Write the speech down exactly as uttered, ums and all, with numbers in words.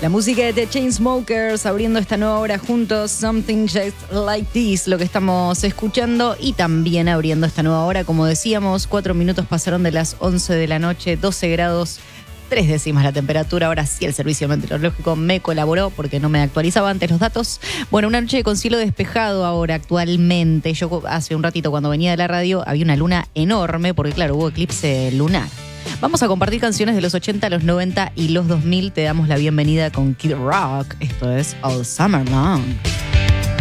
La música de The Chainsmokers abriendo esta nueva hora juntos, Something Just Like This, lo que estamos escuchando, y también abriendo esta nueva hora, como decíamos, cuatro minutos pasaron de las once de la noche, doce grados, tres décimas la temperatura. Ahora sí el servicio meteorológico me colaboró porque no me actualizaba antes los datos. Bueno, una noche con cielo despejado ahora actualmente. Yo hace un ratito cuando venía de la radio había una luna enorme porque claro, hubo eclipse lunar. Vamos a compartir canciones de los ochenta, los noventa y los dos mil. Te damos la bienvenida con Kid Rock. Esto es All Summer Long.